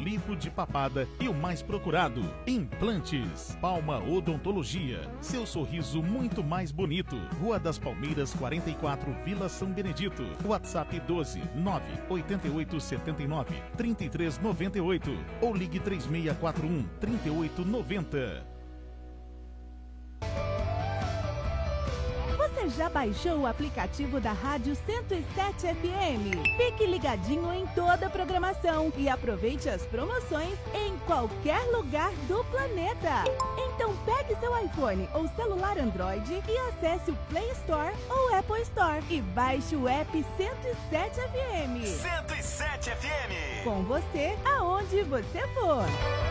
lipo de papada e o mais procurado, implantes. Palma Odontologia, seu sorriso muito mais bonito. Rua das Palmeiras 44, Vila São Benedito. WhatsApp 12 988 79 33 98 ou ligue 3641 3890. Você já baixou o aplicativo da Rádio 107 FM? Fique ligadinho em toda a programação e aproveite as promoções em qualquer lugar do planeta. Então pegue seu iPhone ou celular Android e acesse o Play Store ou Apple Store e baixe o app 107 FM. 107 FM. Com você, aonde você for.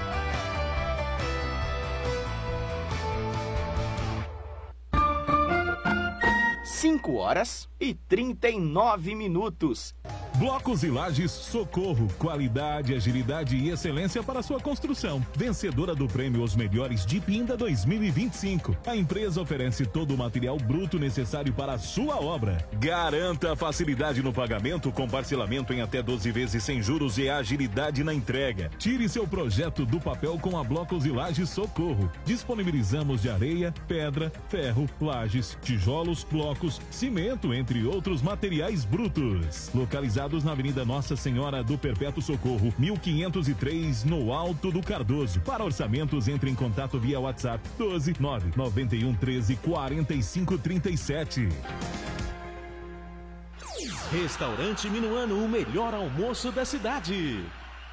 5h39. Blocos e Lajes Socorro, qualidade, agilidade e excelência para sua construção. Vencedora do prêmio Os Melhores de Pinda 2025. A empresa oferece todo o material bruto necessário para a sua obra. Garanta a facilidade no pagamento com parcelamento em até 12 vezes sem juros e agilidade na entrega. Tire seu projeto do papel com a Blocos e Lajes Socorro. Disponibilizamos de areia, pedra, ferro, lajes, tijolos, blocos, cimento, entre outros materiais brutos. Localizados na Avenida Nossa Senhora do Perpétuo Socorro, 1503, no Alto do Cardoso. Para orçamentos, entre em contato via WhatsApp 12 991 13 45 37. Restaurante Minuano, o melhor almoço da cidade.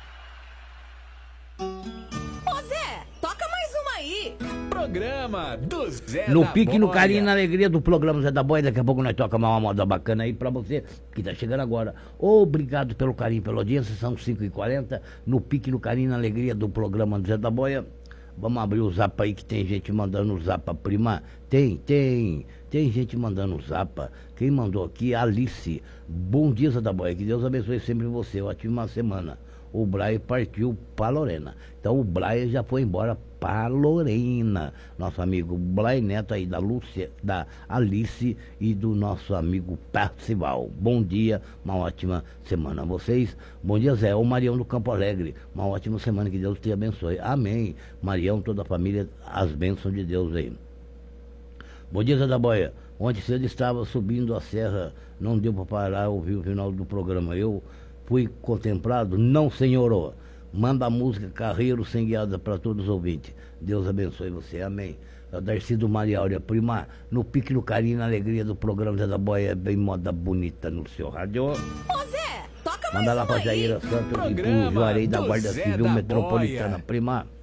Ô Zé, toca mais uma aí. Programa do Zé no da pique, Boia. no carinho, na alegria do programa Zé da Boia. Daqui a pouco nós tocamos uma moda bacana aí pra você que tá chegando agora. Obrigado pelo carinho, pela audiência. São 5h40. No pique, no carinho, na alegria do programa do Zé da Boia. Vamos abrir o zap aí que tem gente mandando o zap, prima. Tem gente mandando o zap. Quem mandou aqui? Alice. Bom dia, Zé da Boia. Que Deus abençoe sempre você. Ótima semana. O Brian partiu para Lorena. Então o Brian já foi embora para Lorena. Nosso amigo Brian Neto aí da Lúcia, da Alice e do nosso amigo Percival. Bom dia, uma ótima semana a vocês. Bom dia, Zé. O Marião do Campo Alegre. Uma ótima semana, que Deus te abençoe. Amém. Marião, toda a família, as bênçãos de Deus aí. Bom dia, Zé da Boia. Ontem cedo estava subindo a serra, não deu para parar, ouvir o final do programa. Eu fui contemplado? Não, senhor. Manda a música Carreiro Sem Guiada para todos os ouvintes. Deus abençoe você. Amém. É o Darcy do Maria Áurea. Prima, no pique, no carinho, na alegria do programa Zé da Boia, bem moda bonita no seu rádio. Ô Zé, toca mais Manda lá uma pra aí. Jaira Santos e pro Juarez da Guarda Civil Metropolitana. Prima.